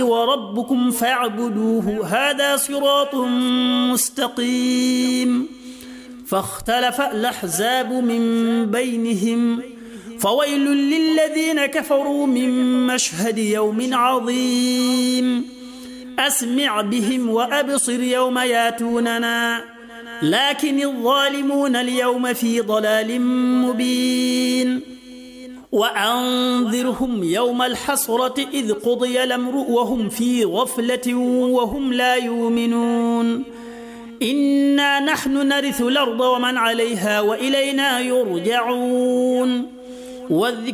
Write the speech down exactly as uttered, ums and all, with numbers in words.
وربكم فاعبدوه هذا صراط مستقيم. فاختلف الأحزاب من بينهم فويل للذين كفروا من مشهد يوم عظيم. أسمع بهم وأبصر يوم ياتوننا لكن الظالمون اليوم في ضلال مبين. وأنذرهم يوم الحسرة إذ قضي الأمر وهم في غفلة وهم لا يؤمنون. إنا نحن نرث الأرض ومن عليها وإلينا يرجعون.